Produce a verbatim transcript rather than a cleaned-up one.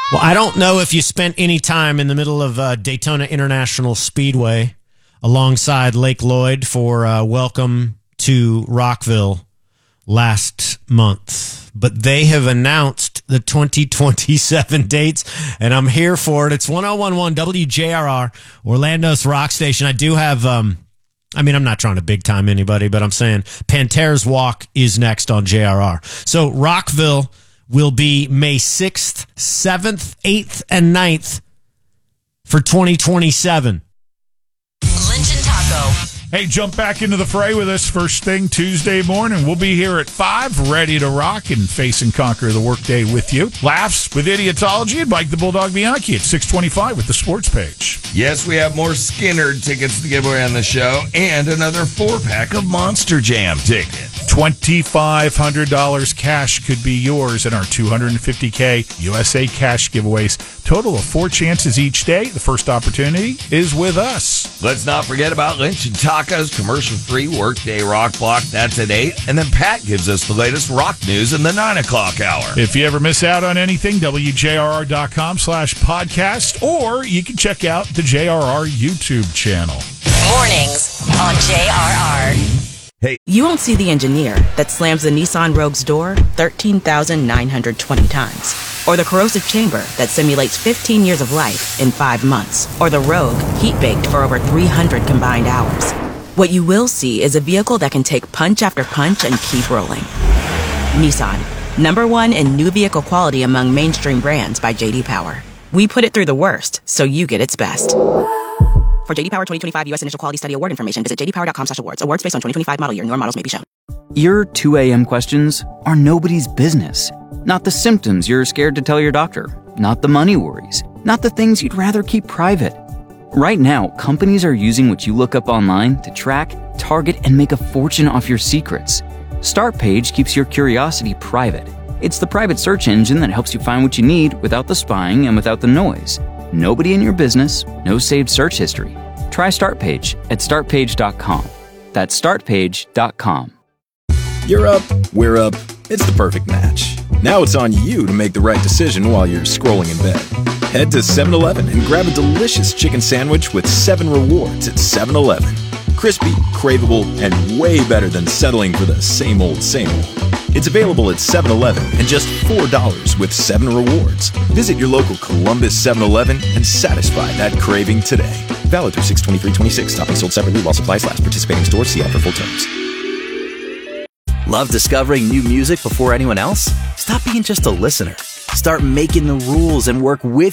Well, I don't know if you spent any time in the middle of uh, Daytona International Speedway alongside Lake Lloyd for uh, Welcome to Rockville last month, but they have announced the twenty twenty-seven dates, and I'm here for it. It's ten eleven W J R R, Orlando's rock station. I do have, um, I mean, I'm not trying to big time anybody, but I'm saying Pantera's Walk is next on J R R. So Rockville will be May sixth, seventh, eighth, and ninth for twenty twenty-seven. Lynch and Taco. Hey, jump back into the fray with us first thing Tuesday morning. We'll be here at five, ready to rock and face and conquer the workday with you. Laughs with Idiotology and Mike the Bulldog Bianchi at six twenty-five with the sports page. Yes, we have more Skinner tickets to give away on the show and another four-pack of Monster Jam tickets. twenty-five hundred dollars cash could be yours in our two hundred fifty thousand U S A cash giveaways. Total of four chances each day. The first opportunity is with us. Let's not forget about Lynch and Taco's commercial-free Workday Rock Block. That's at eight. And then Pat gives us the latest rock news in the nine o'clock hour. If you ever miss out on anything, W J R R dot com slash podcast, or you can check out the J R R YouTube channel. Mornings on J R R. Hey, You won't see the engineer that slams the Nissan Rogue's door thirteen thousand nine hundred twenty times. Or the corrosive chamber that simulates fifteen years of life in five months. Or the Rogue heat-baked for over three hundred combined hours. What you will see is a vehicle that can take punch after punch and keep rolling. Nissan, number one in new vehicle quality among mainstream brands by J D Power. We put it through the worst, so you get its best. For J D Power twenty twenty-five U S Initial Quality Study Award information, visit j d power dot com slash awards. Awards based on twenty twenty-five model year. Newer models may be shown. Your two a.m. questions are nobody's business. Not the symptoms you're scared to tell your doctor. Not the money worries. Not the things you'd rather keep private. Right now, companies are using what you look up online to track, target, and make a fortune off your secrets. StartPage keeps your curiosity private. It's the private search engine that helps you find what you need without the spying and without the noise. Nobody in your business, no saved search history. Try StartPage at start page dot com. That's start page dot com. You're up, we're up. It's the perfect match. Now it's on you to make the right decision while you're scrolling in bed. Head to seven eleven and grab a delicious chicken sandwich with seven rewards at seven eleven. Crispy, craveable, and way better than settling for the same old, same old. It's available at seven eleven and just four dollars with seven rewards. Visit your local Columbus seven eleven and satisfy that craving today. Valid through six twenty-three twenty-six. Topping sold separately while supplies last. Participating stores. See ad for full terms. Love discovering new music before anyone else? Stop being just a listener. Start making the rules and work with